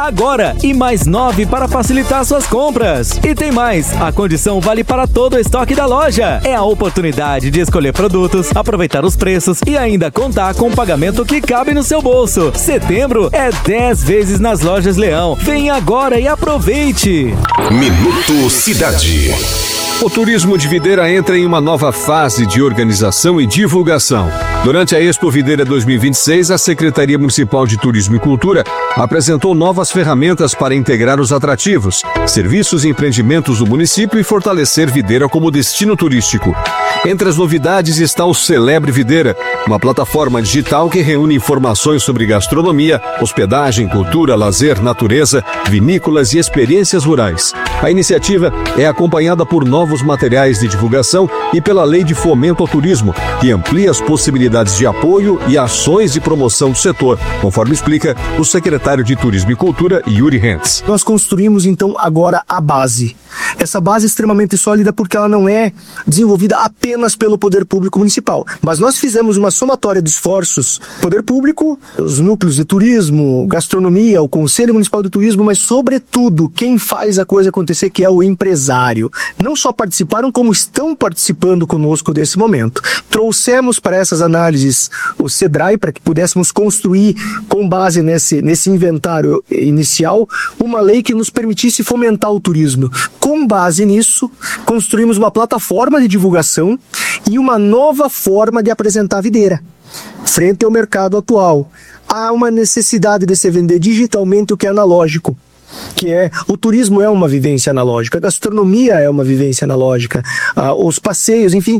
agora e mais 9 para facilitar suas compras. E tem mais, a condição vale para todo o estoque da loja. É a oportunidade de escolher produtos, aproveitar os preços e ainda contar com um pagamento que cabe no seu bolso. Setembro é 10 vezes nas lojas Leão. Vem agora e aproveite. Minuto Cidade. O turismo de Videira entra em uma nova fase de organização e divulgação. Durante a Expo Videira 2026, a Secretaria Municipal de Turismo e Cultura apresentou novas ferramentas para integrar os atrativos, serviços e empreendimentos do município e fortalecer Videira como destino turístico. Entre as novidades está o Celebre Videira, uma plataforma digital que reúne informações sobre gastronomia, hospedagem, cultura, lazer, natureza, vinícolas e experiências rurais. A iniciativa é acompanhada por novos materiais de divulgação e pela Lei de Fomento ao Turismo, que amplia as possibilidades de apoio e ações de promoção do setor, conforme explica o secretário de Turismo e Cultura, Yuri Hentz. Nós construímos, então, agora a base. Essa base é extremamente sólida porque ela não é desenvolvida apenas pelo Poder Público Municipal, mas nós fizemos uma somatória de esforços, Poder Público, os núcleos de turismo, gastronomia, o Conselho Municipal de Turismo, mas sobretudo quem faz a coisa acontecer, que é o empresário. Não só participaram, como estão participando conosco desse momento. Trouxemos para essas análises o SEDRAI para que pudéssemos construir, com base nesse inventário inicial, uma lei que nos permitisse fomentar o turismo. Com base nisso, construímos uma plataforma de divulgação e uma nova forma de apresentar a videira. Frente ao mercado atual, há uma necessidade de se vender digitalmente o que é analógico, que é o turismo é uma vivência analógica, a gastronomia é uma vivência analógica, os passeios, enfim,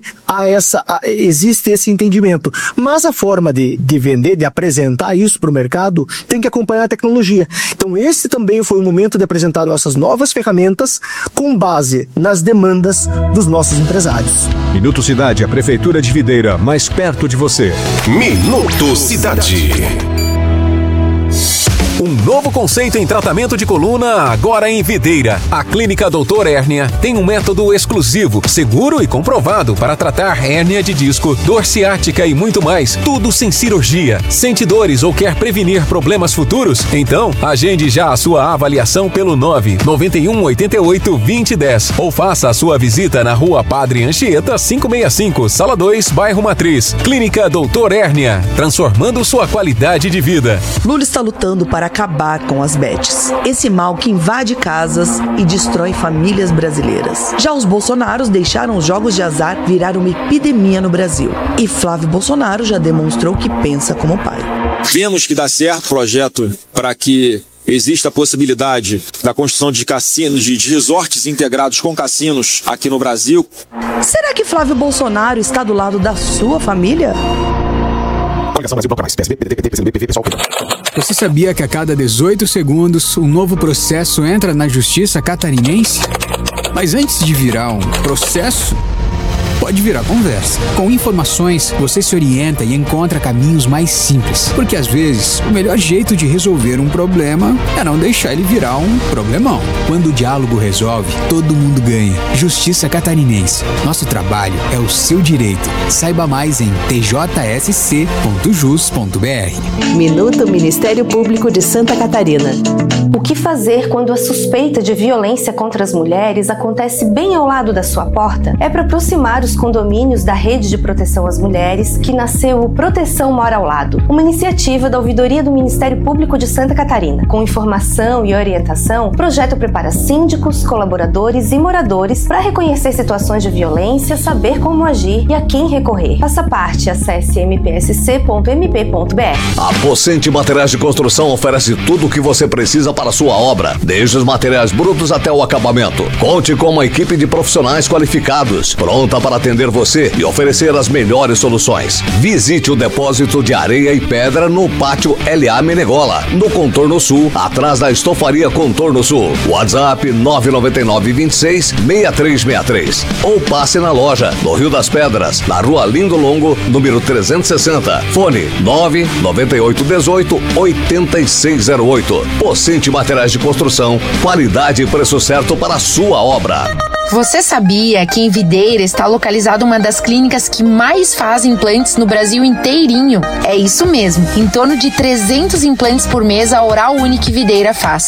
existe esse entendimento. Mas a forma de vender, de apresentar isso para o mercado, tem que acompanhar a tecnologia. Então esse também foi o momento de apresentar nossas novas ferramentas com base nas demandas dos nossos empresários. Minuto Cidade, a Prefeitura de Videira, mais perto de você. Minuto Cidade. Um novo conceito em tratamento de coluna agora em Videira. A Clínica Doutor Hérnia tem um método exclusivo, seguro e comprovado para tratar hérnia de disco, dor ciática e muito mais. Tudo sem cirurgia. Sente dores ou quer prevenir problemas futuros? Então, agende já a sua avaliação pelo 99188-2010 ou faça a sua visita na Rua Padre Anchieta 565, Sala 2, Bairro Matriz. Clínica Doutor Hérnia, transformando sua qualidade de vida. Lula está lutando para acabar com as bets, esse mal que invade casas e destrói famílias brasileiras. Já os bolsonaros deixaram os jogos de azar virar uma epidemia no Brasil. E Flávio Bolsonaro já demonstrou que pensa como pai. Vemos que dá certo o projeto para que existe a possibilidade da construção de cassinos, de resorts integrados com cassinos aqui no Brasil. Será que Flávio Bolsonaro está do lado da sua família? Você sabia que a cada 18 segundos um novo processo entra na justiça catarinense? Mas antes de virar um processo, pode virar conversa. Com informações, você se orienta e encontra caminhos mais simples. Porque às vezes, o melhor jeito de resolver um problema é não deixar ele virar um problemão. Quando o diálogo resolve, todo mundo ganha. Justiça Catarinense. Nosso trabalho é o seu direito. Saiba mais em tjsc.jus.br. Minuto Ministério Público de Santa Catarina. O que fazer quando a suspeita de violência contra as mulheres acontece bem ao lado da sua porta? É para aproximar os condomínios da Rede de Proteção às Mulheres que nasceu o Proteção Mora ao Lado, uma iniciativa da Ouvidoria do Ministério Público de Santa Catarina. Com informação e orientação, o projeto prepara síndicos, colaboradores e moradores para reconhecer situações de violência, saber como agir e a quem recorrer. Faça parte, acesse mpsc.mp.br. A Pocente Materiais de Construção oferece tudo o que você precisa para a sua obra, desde os materiais brutos até o acabamento. Conte com uma equipe de profissionais qualificados, pronta para atender você e oferecer as melhores soluções. Visite o depósito de areia e pedra no Pátio LA Menegola, no Contorno Sul, atrás da Estofaria Contorno Sul. WhatsApp 999-26-6363. Ou passe na loja, no Rio das Pedras, na Rua Lindo Longo, número 360. Fone 99818-8608. Pocente Materiais de Construção, qualidade e preço certo para a sua obra. Você sabia que em Videira está localizada uma das clínicas que mais faz implantes no Brasil inteirinho? É isso mesmo, em torno de 300 implantes por mês a Oral Unique Videira faz.